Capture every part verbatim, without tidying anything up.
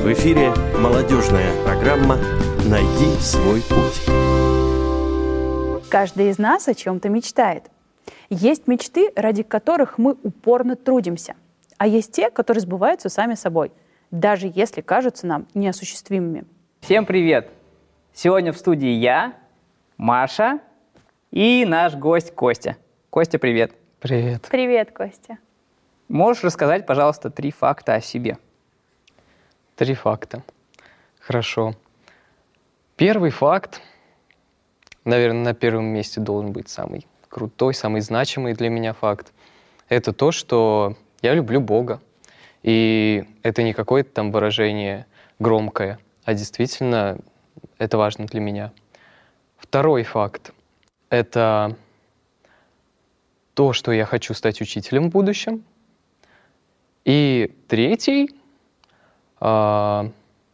В эфире молодежная программа «Найди свой путь». Каждый из нас о чем-то мечтает. Есть мечты, ради которых мы упорно трудимся, а есть те, которые сбываются сами собой, даже если кажутся нам неосуществимыми. Всем привет! Сегодня в студии я, Маша и наш гость Костя. Костя, привет! Привет. Привет, Костя. Можешь рассказать, пожалуйста, три факта о себе? Три факта. Хорошо. Первый факт, наверное, на первом месте должен быть самый крутой, самый значимый для меня факт. Это то, что я люблю Бога. И это не какое-то там выражение громкое, а действительно это важно для меня. Второй факт — это то, что я хочу стать учителем в будущем. И третий — я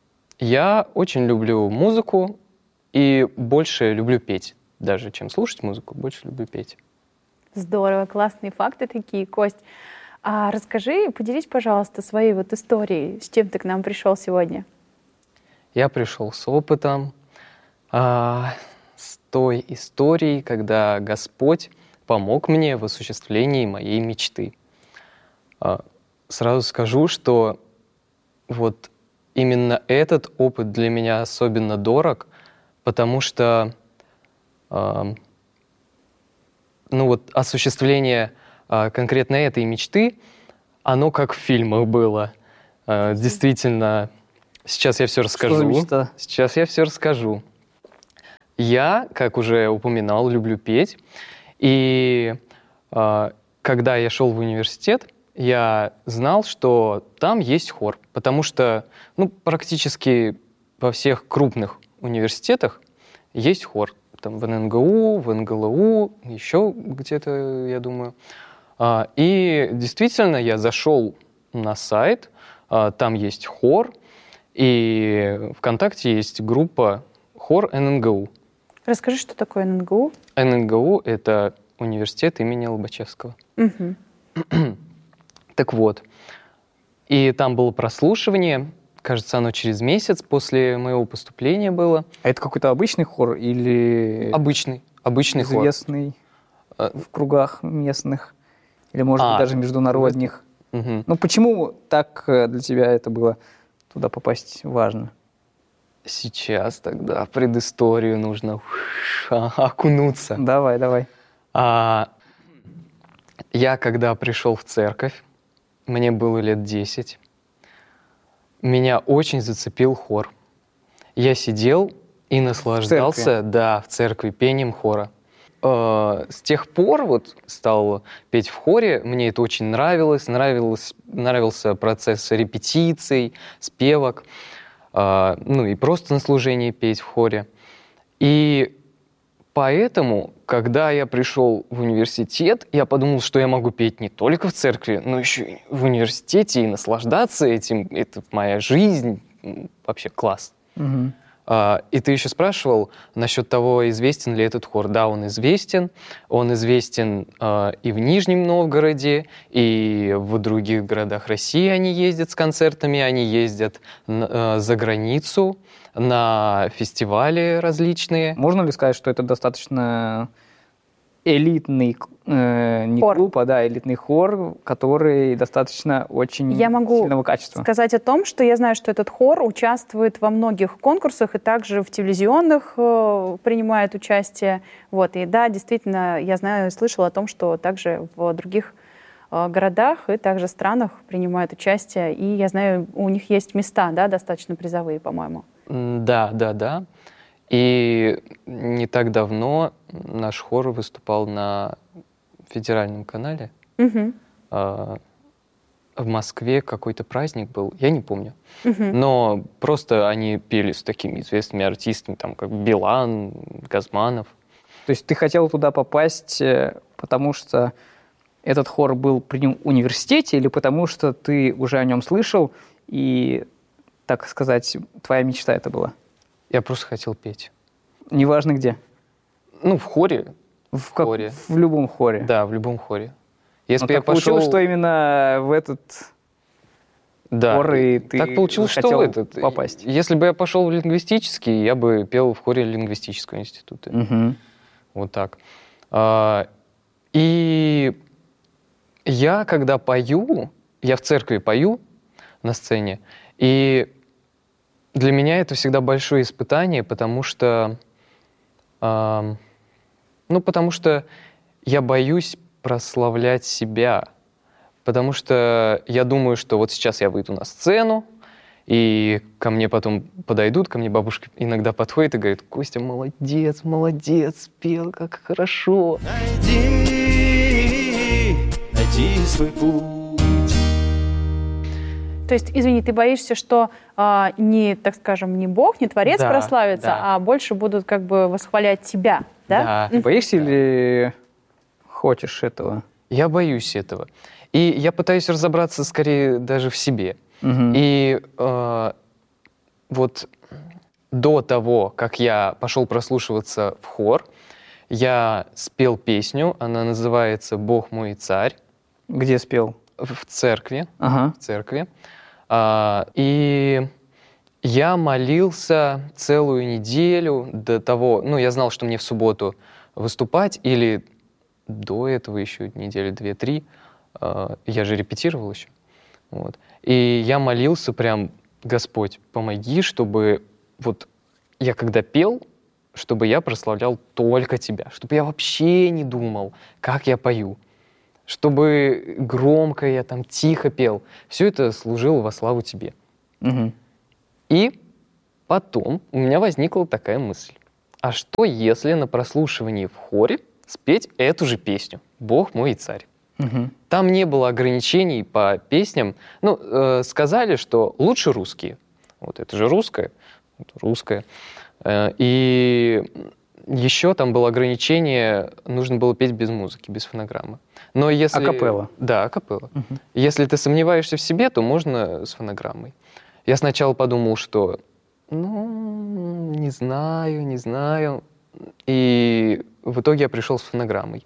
очень люблю музыку и больше люблю петь. Даже чем слушать музыку, больше люблю петь. Здорово, классные факты такие, Кость. А расскажи, поделись, пожалуйста, своей вот историей, с чем ты к нам пришел сегодня. Я пришел с опытом, а, с той историей, когда Господь помог мне в осуществлении моей мечты. А, сразу скажу, что вот именно этот опыт для меня особенно дорог, потому что э, ну вот осуществление э, конкретно этой мечты, оно как в фильмах было. Э, действительно, сейчас я все расскажу. Что за мечта? Сейчас я все расскажу. Я, как уже упоминал, люблю петь. И э, когда я шел в университет, я знал, что там есть хор, потому что ну, практически во всех крупных университетах есть хор. Там в эн эн гэ у, в эн гэ эл у, еще где-то, я думаю. И действительно, я зашел на сайт, там есть хор, и ВКонтакте есть группа «Хор эн эн гэ у». Расскажи, что такое эн эн гэ у? эн эн гэ у — это университет имени Лобачевского. Угу. Так вот, и там было прослушивание, кажется, оно через месяц после моего поступления было. А это какой-то обычный хор или Обычный, обычный хор. известный в кругах местных? Или, может А, быть, даже международных? Угу. Ну, почему так для тебя это было туда попасть важно? Сейчас тогда в предысторию нужно окунуться. Давай, давай. А, я, когда пришел в церковь, мне было лет десять, меня очень зацепил хор. Я сидел и наслаждался, В да, в церкви пением хора. Э, с тех пор вот стал петь в хоре, мне это очень нравилось, нравилось нравился процесс репетиций, спевок, э, ну и просто на служении петь в хоре. И поэтому, когда я пришел в университет, я подумал, что я могу петь не только в церкви, но еще и в университете и наслаждаться этим. Это моя жизнь. Вообще класс. Угу. А, и ты еще спрашивал насчет того, известен ли этот хор. Да, он известен. Он известен а, и в Нижнем Новгороде, и в других городах России они ездят с концертами, они ездят а, за границу на фестивали различные. Можно ли сказать, что это достаточно элитный, э, не хор. клуб, а да, элитный хор, который достаточно очень Я могу сильного качества? сказать о том, что я знаю, что этот хор участвует во многих конкурсах и также в телевизионных э, принимает участие. Вот. И да, действительно, я знаю и слышала о том, что также в других э, городах и также странах принимают участие. И я знаю, у них есть места, да, достаточно призовые, по-моему. Да, да, да. И не так давно наш хор выступал на федеральном канале. Угу. В Москве какой-то праздник был, я не помню. Угу. Но просто они пели с такими известными артистами, там, как Билан, Газманов. То есть ты хотел туда попасть, потому что этот хор был при университете, или потому что ты уже о нем слышал, и, так сказать, твоя мечта это была? Я просто хотел петь. Неважно где? Ну, в хоре. В, В как, хоре. в любом хоре? Да, в любом хоре. Если Но бы я так получилось, пошел... что именно в этот Да. хор, и ты так получилось, что хотел этот, попасть. Если бы я пошел в лингвистический, я бы пел в хоре лингвистического института. Мгм. Вот так. А, и я, когда пою, я в церкви пою на сцене, и для меня это всегда большое испытание, потому что, а, ну, потому что я боюсь прославлять себя, потому что я думаю, что вот сейчас я выйду на сцену, и ко мне потом подойдут, ко мне бабушка иногда подходит и говорит: Костя, молодец, молодец, спел, как хорошо. Найди, найди свой путь. То есть, извини, ты боишься, что а, не, так скажем, не Бог, не Творец Да, прославится, да. а больше будут как бы восхвалять тебя, да? Да. Ты боишься или хочешь этого? Я боюсь этого. И я пытаюсь разобраться скорее даже в себе. Мгм. И э, вот до того, как я пошел прослушиваться в хор, я спел песню, она называется «Бог мой царь» Где спел? в в церкви. Ага. в церкви. А, и я молился целую неделю до того, ну, я знал, что мне в субботу выступать, или до этого еще недели две-три, а, я же репетировал еще. Вот. И я молился прям: Господь, помоги, чтобы вот я когда пел, чтобы я прославлял только Тебя, чтобы я вообще не думал, как я пою, чтобы громко я там тихо пел. Все это служило во славу Тебе. Мгм. И потом у меня возникла такая мысль: а что, если на прослушивании в хоре спеть эту же песню «Бог мой царь»? Мгм. Там не было ограничений по песням. Ну, э, сказали, что лучше русские. Вот это же русское, вот русское. Э, и еще там было ограничение, нужно было петь без музыки, без фонограммы. Но если... Акапелла. Да, акапелла. Мгм. Если ты сомневаешься в себе, то можно с фонограммой. Я сначала подумал, что, ну, не знаю, не знаю. И в итоге я пришел с фонограммой.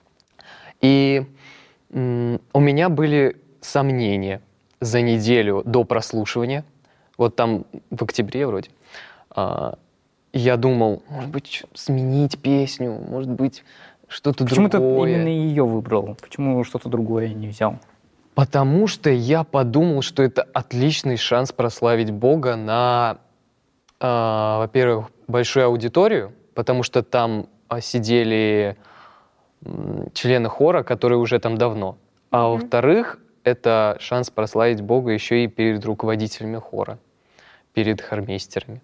И м, у меня были сомнения за неделю до прослушивания. Вот там в октябре вроде. А, я думал, может быть, сменить песню, может быть, что-то Почему ты другое. именно ее выбрал? Почему что-то другое не взял? Потому что я подумал, что это отличный шанс прославить Бога на, а, во-первых, большую аудиторию, потому что там а, сидели м, члены хора, которые уже там давно. А Мгм. во-вторых, это шанс прославить Бога еще и перед руководителями хора, перед хормейстерами.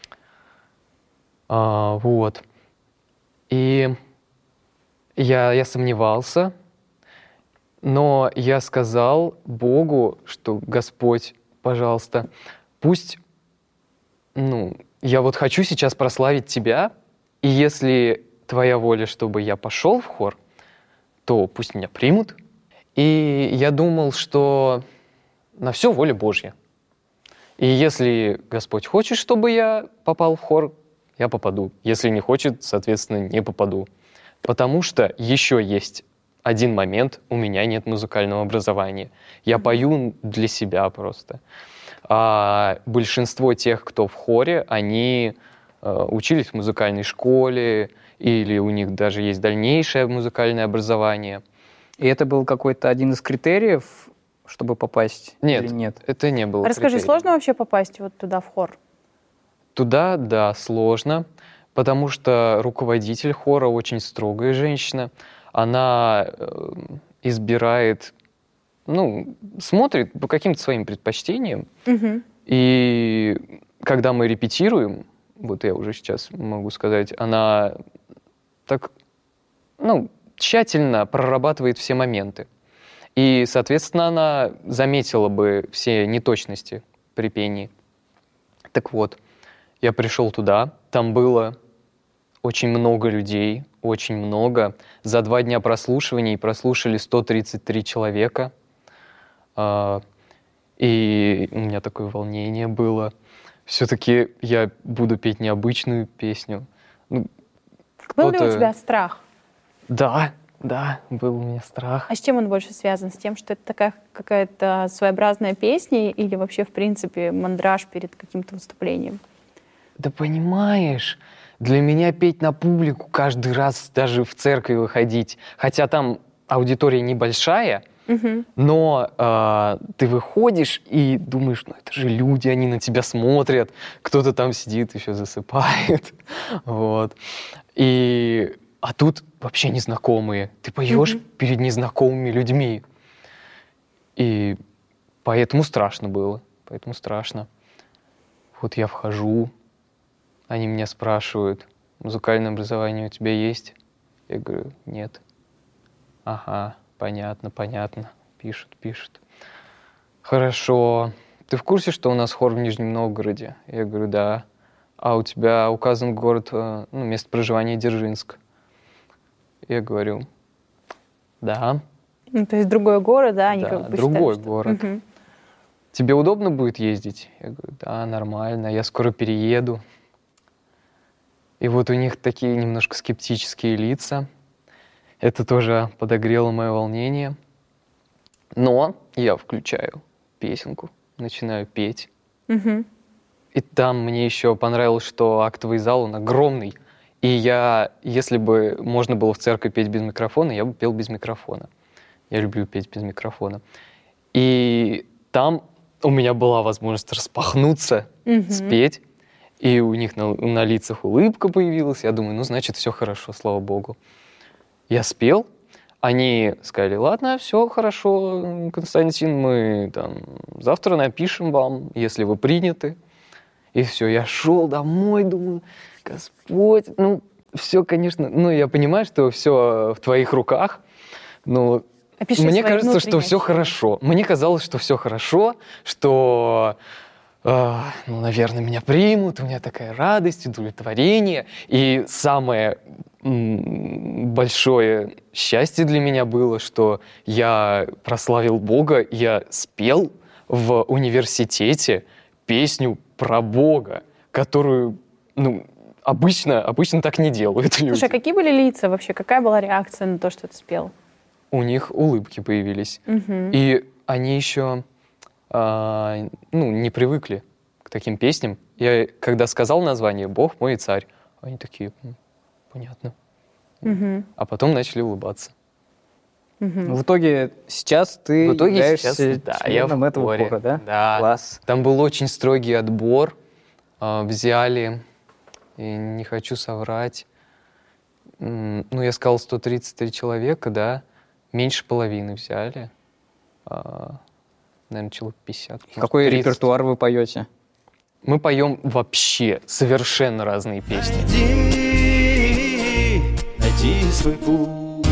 А, вот. И я, я сомневался, но я сказал Богу, что: Господь, пожалуйста, пусть, ну, я вот хочу сейчас прославить Тебя, и если Твоя воля, чтобы я пошел в хор, то пусть меня примут. И я думал, что на все воля Божья. И если Господь хочет, чтобы я попал в хор, я попаду. Если не хочет, соответственно, не попаду. Потому что еще есть один момент: у меня нет музыкального образования. Я пою для себя просто. А большинство тех, кто в хоре, они э, учились в музыкальной школе, или у них даже есть дальнейшее музыкальное образование. И это был какой-то один из критериев, чтобы попасть? Нет, Или нет? это не было Расскажи, критерием. сложно вообще попасть вот туда в хор? Туда, да, сложно, потому что руководитель хора очень строгая женщина. Она э, избирает, ну, смотрит по каким-то своим предпочтениям. Мгм. И когда мы репетируем, вот я уже сейчас могу сказать, она так, ну, тщательно прорабатывает все моменты. И, соответственно, она заметила бы все неточности при пении. Так вот, я пришел туда, там было очень много людей, очень много. За два дня прослушиваний прослушали сто тридцать три человека. А, И у меня такое волнение было. Все-таки я буду петь необычную песню. Ну, Был ли у кто-то- тебя страх? Да, Да, был у меня страх. А с чем он больше связан? С тем, что это такая какая-то своеобразная песня или вообще, в принципе, мандраж перед каким-то выступлением? Да понимаешь, для меня петь на публику каждый раз, даже в церкви выходить, хотя там аудитория небольшая, Угу. но э, ты выходишь и думаешь, ну это же люди, они на тебя смотрят, кто-то там сидит, еще засыпает, вот. И, а тут вообще незнакомые, ты поешь Мгм. перед незнакомыми людьми, и поэтому страшно было, поэтому страшно. Вот я вхожу, они меня спрашивают, музыкальное образование у тебя есть? Я говорю, нет. Ага. Понятно, понятно. Пишут, пишут. Хорошо. Ты в курсе, что у нас хор в Нижнем Новгороде? Я говорю, да. А у тебя указан город, э, ну, место проживания Дзержинск. Я говорю, да. Ну, то есть другой город, да? Они Да, как бы другой считали, что- город. Мгм. Тебе удобно будет ездить? Я говорю, да, нормально, я скоро перееду. И вот у них такие немножко скептические лица. Это тоже подогрело мое волнение. Но я включаю песенку, начинаю петь. Мгм. И там мне еще понравилось, что актовый зал, он огромный. И я, если бы можно было в церкви петь без микрофона, я бы пел без микрофона. Я люблю петь без микрофона. И там у меня была возможность распахнуться, Мгм. спеть. И у них на, на лицах улыбка появилась. Я думаю, ну, значит, все хорошо, слава богу. Я спел, они сказали, ладно, все хорошо, Константин, мы там завтра напишем вам, если вы приняты. И все, я шел домой, думаю, Господь, ну, все, конечно, ну, я понимаю, что все в твоих руках, но Опиши мне свои кажется, что внутренние все ощущения. хорошо. Мне казалось, что все хорошо, что, э, ну, наверное, меня примут, у меня такая радость, удовлетворение. И самое м, большое счастье для меня было, что я прославил Бога, я спел в университете песню про Бога, которую, ну, обычно, обычно так не делают люди. Слушай, а какие были лица вообще? Какая была реакция на то, что ты спел? У них улыбки появились. Мгм. И они еще а, ну, не привыкли к таким песням. Я когда сказал название «Бог мой и царь», они такие, «М, понятно. Мгм. А потом начали улыбаться. Мгм. В итоге сейчас ты В итоге являешься сейчас, да, я в членом этого хоре. хора, да? Да. Класс. Там был очень строгий отбор. А, взяли, и не хочу соврать, м, ну, я сказал сто тридцать три человека, да, меньше половины взяли. А, наверное, человек пятьдесят. может, Какой тридцать. репертуар вы поете? Мы поем вообще совершенно разные песни. Найди, найди свой путь.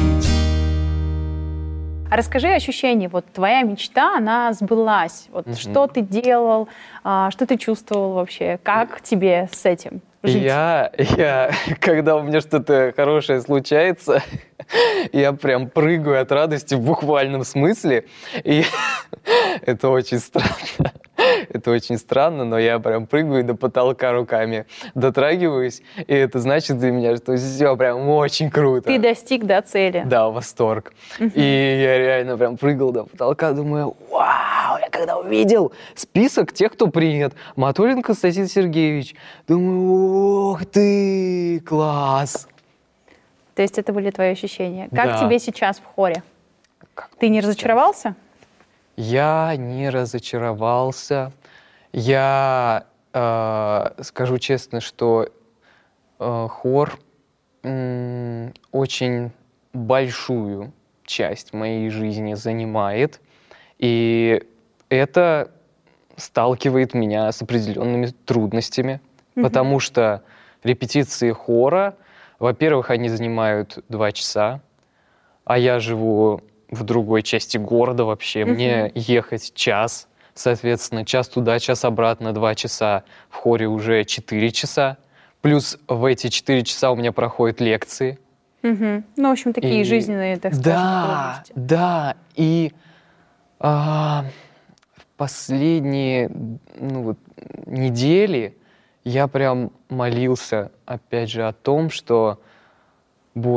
А расскажи ощущения. Вот твоя мечта, она сбылась. Вот Мгм. что ты делал, а, что ты чувствовал вообще? Как тебе с этим жить? Я, я, когда у меня что-то хорошее случается, я прям прыгаю от радости в буквальном смысле. И это очень странно. Это очень странно, но я прям прыгаю до потолка руками, дотрагиваюсь, и это значит для меня, что все прям очень круто. Ты достиг, да, цели? Да, восторг. И я реально прям прыгал до потолка, думаю, вау, я когда увидел список тех, кто принят, Матулин Константин Сергеевич, думаю, ух ты, класс. То есть это были твои ощущения. Как Да. тебе сейчас в хоре? Как Ты не сейчас? разочаровался? Я не разочаровался. Я э, скажу честно, что э, хор м, очень большую часть моей жизни занимает, и это сталкивает меня с определенными трудностями, Мгм. потому что репетиции хора, во-первых, они занимают два часа, а я живу в другой части города вообще. Мгм. Мне ехать час, соответственно, час туда, час обратно, два часа. В хоре уже четыре часа. Плюс в эти четыре часа у меня проходят лекции. Мгм. Ну, в общем, такие И- жизненные, так скажем, Да, трудности. да. И а, в последние ну, вот, недели я прям молился, опять же, о том, что, Боже,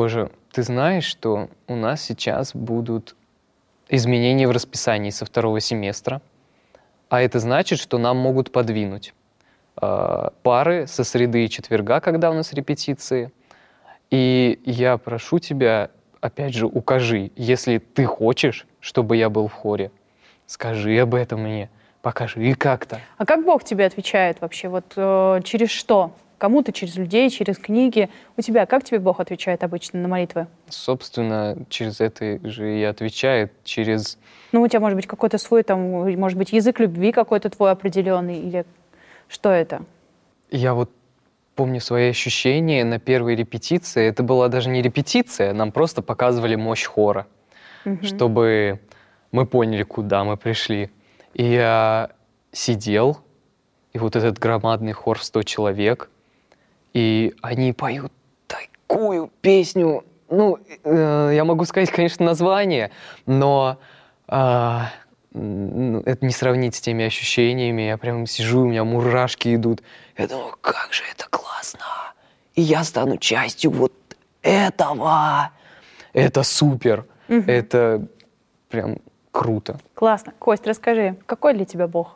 ты знаешь, что у нас сейчас будут изменения в расписании со второго семестра, а это значит, что нам могут подвинуть э, пары со среды и четверга, когда у нас репетиции. И я прошу тебя, опять же, укажи, если ты хочешь, чтобы я был в хоре, скажи об этом мне, покажи как-то. А как Бог тебе отвечает вообще? Вот э, через что? Кому-то через людей, через книги. У тебя как тебе Бог отвечает обычно на молитвы? Собственно, через это же и отвечает, через... Ну, у тебя может быть какой-то свой, там, может быть, язык любви какой-то твой определенный, или что это? Я вот помню свои ощущения на первой репетиции. Это была даже не репетиция, нам просто показывали мощь хора, угу. чтобы мы поняли, куда мы пришли. И я сидел, и вот этот громадный хор в сто человек, и они поют такую песню. Ну, э, я могу сказать, конечно, название, но э, это не сравнить с теми ощущениями. Я прям сижу, у меня мурашки идут. Я думаю, как же это классно! И я стану частью вот этого! Это супер! Угу. Это прям круто. Классно. Кость, расскажи, какой для тебя Бог?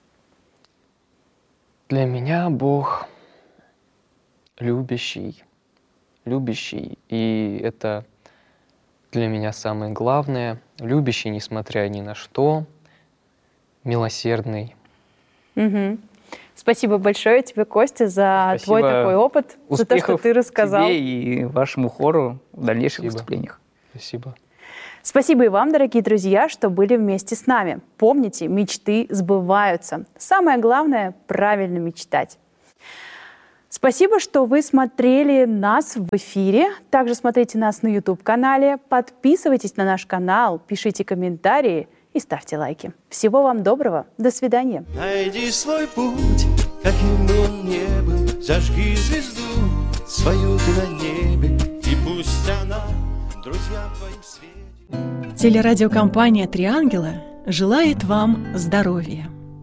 Для меня Бог любящий. Любящий. И это для меня самое главное. Любящий, несмотря ни на что. Милосердный. Угу. Спасибо большое тебе, Костя, за Спасибо. твой такой опыт, за то, что ты рассказал. Тебе и вашему хору в дальнейших Спасибо. выступлениях. Спасибо. Спасибо и вам, дорогие друзья, что были вместе с нами. Помните, мечты сбываются. Самое главное – правильно мечтать. Спасибо, что вы смотрели нас в эфире. Также смотрите нас на ютуб-канале. Подписывайтесь на наш канал, пишите комментарии и ставьте лайки. Всего вам доброго. До свидания. Найди свой путь, каким бы он ни был. Зажги звезду свою ты на небе, и пусть она друзьям твоим светит. Телерадиокомпания «Три ангела» желает вам здоровья.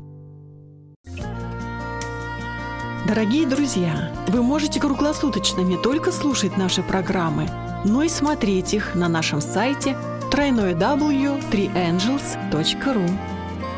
Дорогие друзья, вы можете круглосуточно не только слушать наши программы, но и смотреть их на нашем сайте дабл ю дабл ю дабл ю точка три ангелс точка ру.